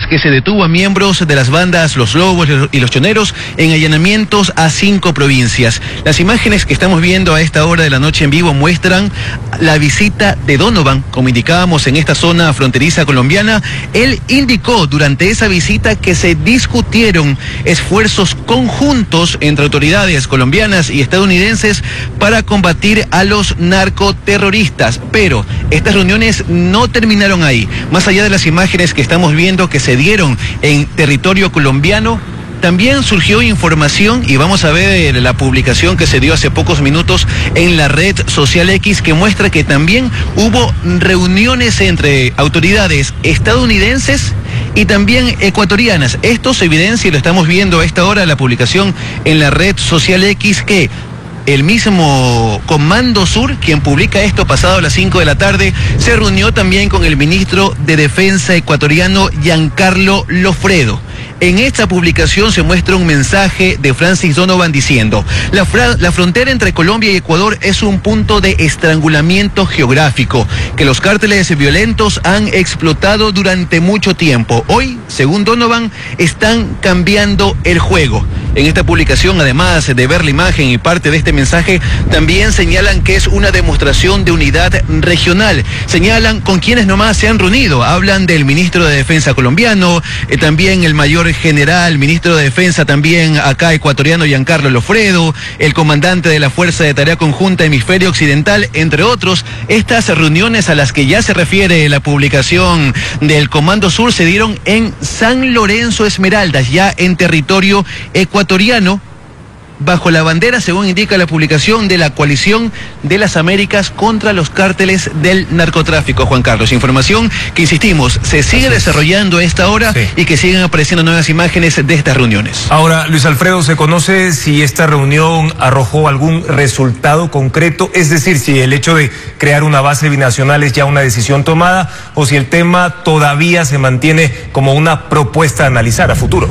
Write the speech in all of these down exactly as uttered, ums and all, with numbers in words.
que se detuvo a miembros de las bandas Los Lobos y Los Choneros en allanamientos a cinco provincias. Las imágenes que estamos viendo a esta hora de la noche en vivo muestran la visita de Donovan, como indicábamos, en esta zona fronteriza colombiana. Él indicó durante esa visita que se discutieron esfuerzos conjuntos entre autoridades colombianas y estadounidenses para combatir a los narcoterroristas, pero estas reuniones no terminaron ahí. Más allá de las imágenes que estamos viendo que se dieron en territorio colombiano, también surgió información, y vamos a ver la publicación que se dio hace pocos minutos en la red social X, que muestra que también hubo reuniones entre autoridades estadounidenses y también ecuatorianas. Esto se evidencia, y lo estamos viendo a esta hora, la publicación en la red social X, que el mismo Comando Sur, quien publica esto pasado a las cinco de la tarde, se reunió también con el ministro de Defensa ecuatoriano, Giancarlo Lofredo. En esta publicación se muestra un mensaje de Francis Donovan diciendo: la, la frontera entre Colombia y Ecuador es un punto de estrangulamiento geográfico que los cárteles violentos han explotado durante mucho tiempo. Hoy, según Donovan, están cambiando el juego. En esta publicación, además de ver la imagen y parte de este mensaje, también señalan que es una demostración de unidad regional. Señalan con quienes nomás se han reunido. Hablan del ministro de Defensa colombiano, eh, también el mayor general, ministro de Defensa también acá ecuatoriano, Giancarlo Lofredo, el comandante de la Fuerza de Tarea Conjunta Hemisferio Occidental, entre otros. Estas reuniones a las que ya se refiere la publicación del Comando Sur se dieron en San Lorenzo Esmeraldas, ya en territorio ecuatoriano, bajo la bandera, según indica la publicación, de la Coalición de las Américas contra los cárteles del narcotráfico. Juan Carlos, información que, insistimos, se sigue desarrollando a esta hora, sí, y que siguen apareciendo nuevas imágenes de estas reuniones. Ahora, Luis Alfredo, ¿se conoce si esta reunión arrojó algún resultado concreto? Es decir, si el hecho de crear una base binacional es ya una decisión tomada, o si el tema todavía se mantiene como una propuesta a analizar a futuro.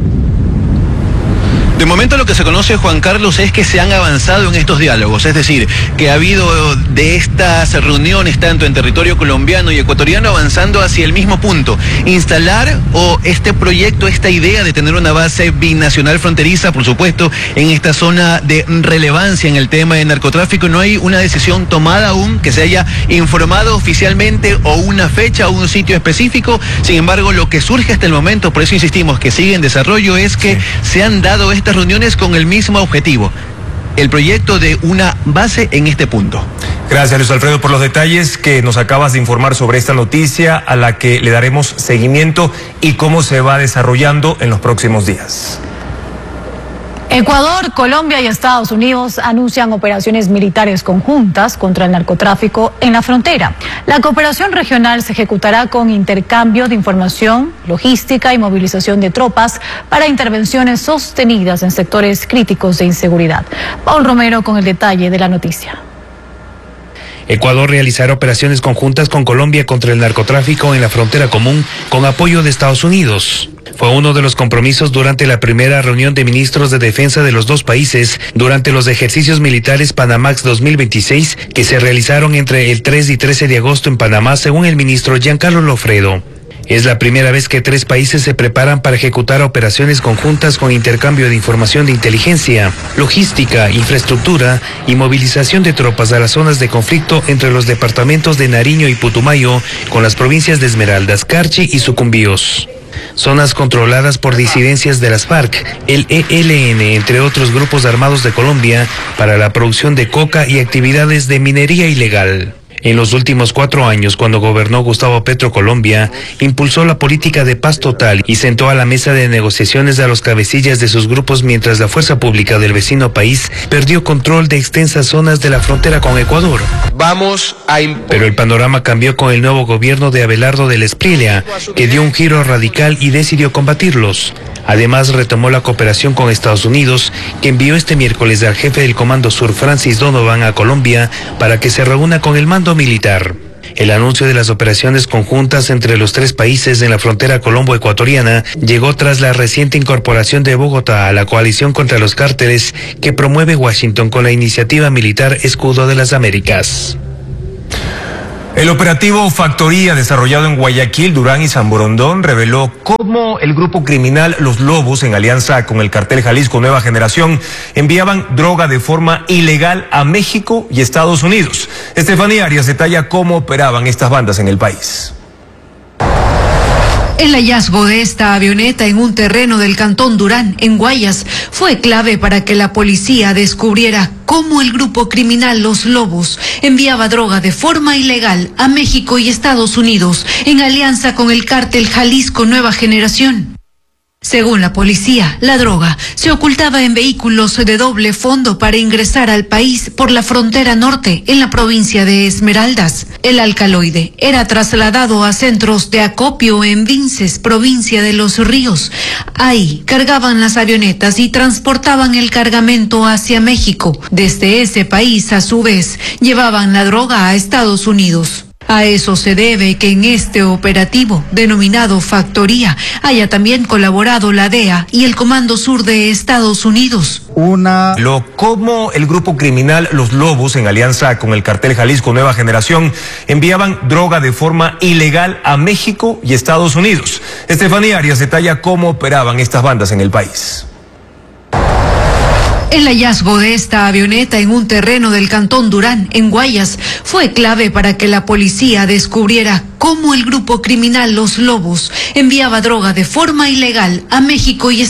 De momento lo que se conoce, Juan Carlos, es que se han avanzado en estos diálogos, es decir, que ha habido de estas reuniones tanto en territorio colombiano y ecuatoriano avanzando hacia el mismo punto: instalar o este proyecto, esta idea de tener una base binacional fronteriza, por supuesto, en esta zona de relevancia en el tema de narcotráfico. No hay una decisión tomada aún que se haya informado oficialmente, o una fecha o un sitio específico. Sin embargo, lo que surge hasta el momento, por eso insistimos que sigue en desarrollo, es que sí, se han dado estas reuniones con el mismo objetivo: el proyecto de una base en este punto. Gracias, Luis Alfredo, por los detalles que nos acabas de informar sobre esta noticia, a la que le daremos seguimiento y cómo se va desarrollando en los próximos días. Ecuador, Colombia y Estados Unidos anuncian operaciones militares conjuntas contra el narcotráfico en la frontera. La cooperación regional se ejecutará con intercambio de información, logística y movilización de tropas para intervenciones sostenidas en sectores críticos de inseguridad. Paul Romero con el detalle de la noticia. Ecuador realizará operaciones conjuntas con Colombia contra el narcotráfico en la frontera común con apoyo de Estados Unidos. Fue uno de los compromisos durante la primera reunión de ministros de defensa de los dos países durante los ejercicios militares Panamax dos mil veintiséis que se realizaron entre el tres y trece de agosto en Panamá, según el ministro Giancarlo Lofredo. Es la primera vez que tres países se preparan para ejecutar operaciones conjuntas con intercambio de información de inteligencia, logística, infraestructura y movilización de tropas a las zonas de conflicto entre los departamentos de Nariño y Putumayo, con las provincias de Esmeraldas, Carchi y Sucumbíos. Zonas controladas por disidencias de las FARC, el E L N, entre otros grupos armados de Colombia, para la producción de coca y actividades de minería ilegal. En los últimos cuatro años, cuando gobernó Gustavo Petro Colombia, impulsó la política de paz total y sentó a la mesa de negociaciones a los cabecillas de sus grupos, mientras la fuerza pública del vecino país perdió control de extensas zonas de la frontera con Ecuador. Vamos a Pero el panorama cambió con el nuevo gobierno de Abelardo del Espriella, que dio un giro radical y decidió combatirlos. Además, retomó la cooperación con Estados Unidos, que envió este miércoles al jefe del Comando Sur, Francis Donovan, a Colombia para que se reúna con el mando militar. El anuncio de las operaciones conjuntas entre los tres países en la frontera colombo-ecuatoriana llegó tras la reciente incorporación de Bogotá a la coalición contra los cárteles que promueve Washington con la iniciativa militar Escudo de las Américas. El operativo Factoría, desarrollado en Guayaquil, Durán y San Borondón, reveló cómo el grupo criminal Los Lobos, en alianza con el cartel Jalisco Nueva Generación, enviaban droga de forma ilegal a México y Estados Unidos. Estefanía Arias detalla cómo operaban estas bandas en el país. El hallazgo de esta avioneta en un terreno del cantón Durán, en Guayas, fue clave para que la policía descubriera cómo el grupo criminal Los Lobos enviaba droga de forma ilegal a México y Estados Unidos en alianza con el cártel Jalisco Nueva Generación. Según la policía, la droga se ocultaba en vehículos de doble fondo para ingresar al país por la frontera norte en la provincia de Esmeraldas. El alcaloide era trasladado a centros de acopio en Vinces, provincia de Los Ríos. Ahí cargaban las avionetas y transportaban el cargamento hacia México. Desde ese país, a su vez, llevaban la droga a Estados Unidos. A eso se debe que en este operativo, denominado Factoría, haya también colaborado la D E A y el Comando Sur de Estados Unidos. Una... Lo cómo el grupo criminal Los Lobos, en alianza con el cartel Jalisco Nueva Generación, enviaban droga de forma ilegal a México y Estados Unidos. Estefanía Arias detalla cómo operaban estas bandas en el país. El hallazgo de esta avioneta en un terreno del cantón Durán, en Guayas, fue clave para que la policía descubriera cómo el grupo criminal Los Lobos enviaba droga de forma ilegal a México y